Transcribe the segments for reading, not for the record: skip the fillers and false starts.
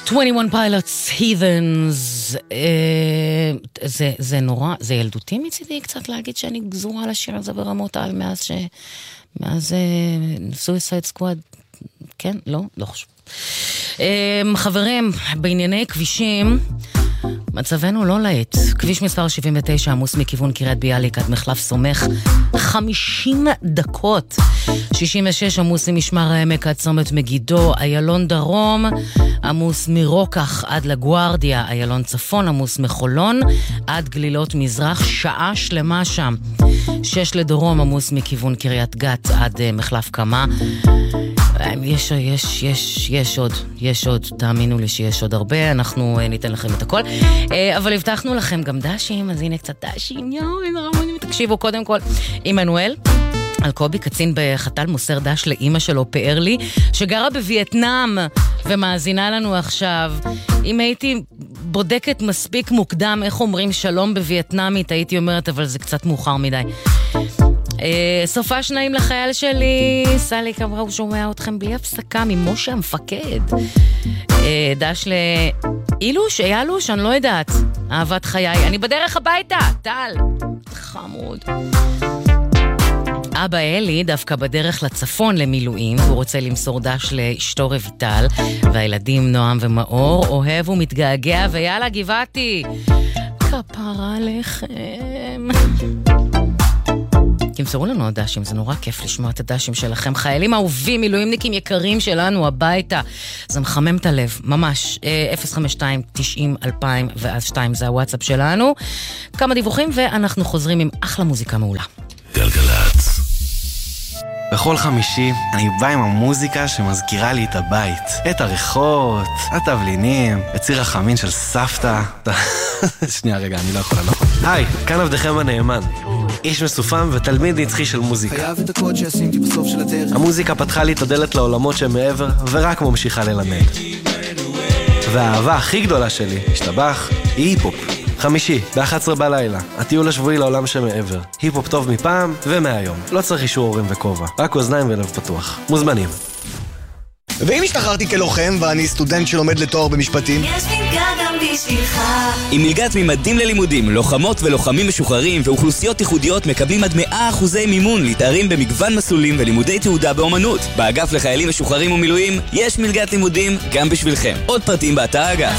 21 Pilots, Heathens, זה נורא, זה ילדותי מצידי קצת להגיד שאני גזורה על השיר הזה ברמות על מאז Suicide Squad, כן? לא חשוב. חברים, בענייני כבישים, מצבנו לא להיט. כביש מספר 79 עמוס מכיוון קריית ביאליק עד מחלף סומך 50 דקות. 66 עמוס ממשמר העמק עד צומת מגידו. איילון דרום עמוס מרוקח עד לגוארדיה. איילון צפון עמוס מחולון עד גלילות מזרח, שעה שלמה שם. 6 לדרום עמוס מכיוון קריית גת עד מחלף קמה. יש עוד, תאמינו לי שיש עוד הרבה, אנחנו ניתן לכם את הכל, אבל הבטחנו לכם גם דשים, אז הנה קצת דשים, תקשיבו קודם כל, עמנואל אלקובי, קצין בחתל, מוסר דש לאמא שלו, פאר לי, שגרה בווייטנאם ומאזינה לנו עכשיו. אם הייתי בודקת מספיק מוקדם איך אומרים שלום בווייטנאמית, הייתי אומרת, אבל זה קצת מאוחר מדי. סופה שניים לחייל שלי, סליק אמרה, הוא שומע אתכם בלי הפסקה ממשה המפקד. דש לאילוש, אילוש, אני לא יודעת, אהבת חיי, אני בדרך הביתה, טל, חמוד. אבא אלי דווקא בדרך לצפון למילואים, הוא רוצה למסור דש לאשתו רויטל, והילדים נועם ומאור, אוהב ומתגעגע, ויאללה גבעתי, כפרה לכם. תמסרו לנו הדשים, זה נורא כיף לשמוע את הדשים שלכם. חיילים אהובים, מילואימניקים יקרים שלנו הביתה. זה מחמם את הלב, ממש. 052-90-2000 ואז 2 זה הוואטסאפ שלנו. כמה דיווחים ואנחנו חוזרים עם אחלה מוזיקה מעולה. גלגלצ. בכל חמישי אני בא עם המוזיקה שמזכירה לי את הבית, את הריחות, התבלינים, את ציר החמין של סבתא. שנייה רגע, אני לא יכול. היי, כאן עבדכם הנאמן, איש מסופם ותלמיד נצחי של מוזיקה. חייב את הקוד שעשיתי בסוף של הדרך. המוזיקה פתחה לי את הדלת לעולמות שמעבר ורק ממשיכה ללמד. והאהבה הכי גדולה שלי, השתבח, היא היפופ. חמישי, ב-11 בלילה, הטיול השבועי לעולם שמעבר. היפופ טוב מפעם ומהיום. לא צריך אישור הורים וכובע, רק אוזניים ולב פתוח. מוזמנים. ואם השתחררתי כלוחם ואני סטודנט שלומד לתואר במשפטים? יש מלגה גם בשבילך. עם מלגת ממדים ללימודים, לוחמות ולוחמים משוחררים ואוכלוסיות ייחודיות מקבלים עד 100% מימון להתארים במגוון מסלולים ולימודי תעודה באומנות. באגף לחיילים משוחררים ומילואים יש מלגת לימודים גם בשבילכם. עוד פרטים באתר האגף.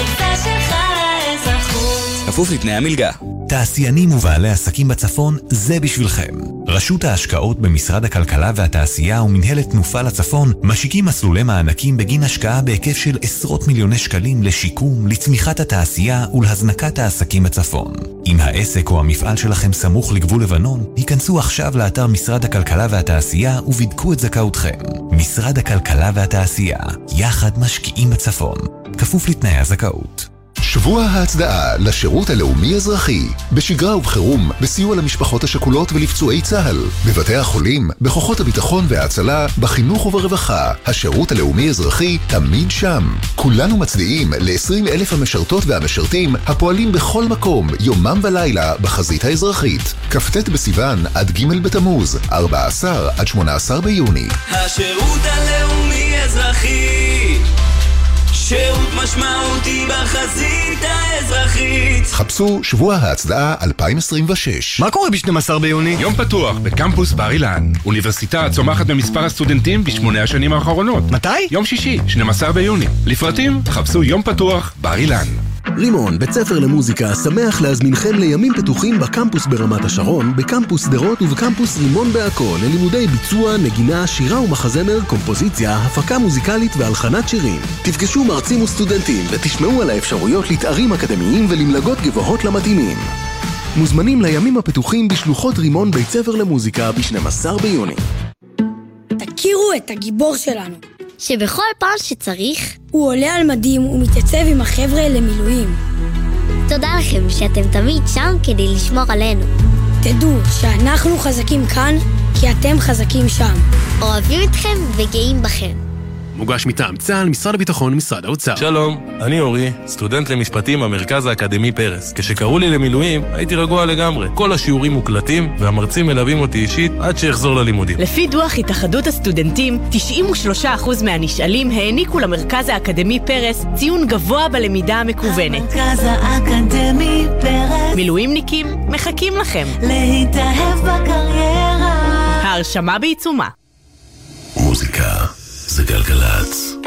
כפוף לתנאי המלגה. תעשיינים ובעלי עסקים בצפון, זה בשבילכם. רשות ההשקעות במשרד הכלכלה והתעשייה ומנהלת תנופה לצפון משיקים מסלולי מענקים בגין השקעה בהיקף של עשרות מיליוני שקלים לשיקום, לצמיחת התעשייה ולהזנקת העסקים בצפון. אם העסק או המפעל שלכם סמוך לגבול לבנון, היכנסו עכשיו לאתר משרד הכלכלה והתעשייה ובדקו את זכאותכם. משרד הכלכלה והתעשייה, יחד משקיעים בצפון. כפוף לתנאי הזכאות. שבוע ההצדעה לשירות הלאומי אזרחי, בשגרה ובחירום, בסיוע למשפחות השכולות ולפצועי צה"ל, בבתי החולים, בכוחות הביטחון וההצלה, בחינוך וברווחה. השירות הלאומי אזרחי תמיד שם. כולנו מצדיעים ל-20,000 המשרתות והמשרתים הפועלים בכל מקום, יומם ולילה, בחזית האזרחית. כ"ט בסיוון עד ג' בתמוז, 14 עד 18 ביוני. השירות הלאומי אזרחי, שירות משמעותי בחזית האזרחית. חפשו שבוע ההצדעה 2026. מה קורה ב-12 ביוני? יום פתוח בקמפוס בר אילן. אוניברסיטה צומחת במספר הסטודנטים ב8 השנים האחרונות. מתי? יום שישי, 12 ביוני. לפרטים, חפשו יום פתוח בר אילן. רימון, בית ספר למוזיקה, שמח להזמינכם לימים פתוחים בקמפוס ברמת השרון, בקמפוס דרות ובקמפוס רימון בעכו, ללימודי ביצוע, נגינה, שירה ומחזמר, קומפוזיציה, הפקה מוזיקלית והלחנת שירים. תפגשו מרצים וסטודנטים ותשמעו על האפשרויות לתארים אקדמיים ולמלגות גבוהות למתאימים. מוזמנים לימים הפתוחים בשלוחות רימון בית ספר למוזיקה ב-12 ביוני. תכירו את הגיבור שלנו, שבכל פעם שצריך הוא עולה על מדים ומתייצב עם החבר'ה למילואים. תודה לכם שאתם תמיד שם כדי לשמור עלינו. תדעו שאנחנו חזקים כאן כי אתם חזקים שם. אוהבים אתכם וגאים בכם. מוגש מטעם צה"ל, משרד הביטחון, משרד האוצר. שלום, אני אורי, סטודנט למשפטים במרכז האקדמי פרס. כשקראו לי למילואים, הייתי רגוע לגמרי. כל השיעורים מוקלטים, והמרצים מלווים אותי אישית עד שיחזור ללימודים. לפי דוח התאחדות הסטודנטים, 93% מהנשאלים העניקו למרכז האקדמי פרס ציון גבוה בלמידה המקוונת. המרכז האקדמי פרס. מילואימניקים מחכים לכם. להתאהב בקריירה. ההרשמה בעיצומה. מוזיקה זה גלגלץ.